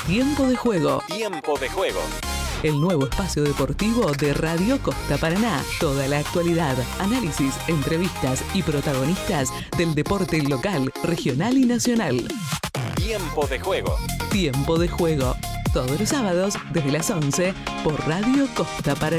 Tiempo de juego. Tiempo de juego. El nuevo espacio deportivo de Radio Costa Paraná. Toda la actualidad, análisis, entrevistas y protagonistas del deporte local, regional y nacional. Tiempo de juego. Tiempo de juego. Todos los sábados desde las 11 por Radio Costa Paraná.